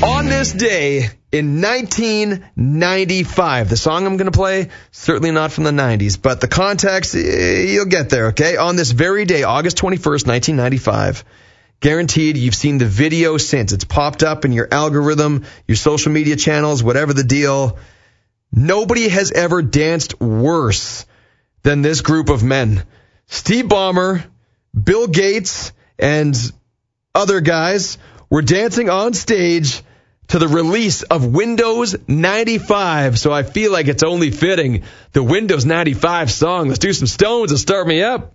On this day in 1995, the song I'm going to play, certainly not from the 90s, but the context, you'll get there, okay? On this very day, August 21st, 1995, guaranteed you've seen the video since. It's popped up in your algorithm, your social media channels, whatever the deal. Nobody has ever danced worse than this group of men. Steve Ballmer, Bill Gates, and other guys were dancing on stage to the release of Windows 95. So I feel like it's only fitting the Windows 95 song. Let's do some Stones and start me up.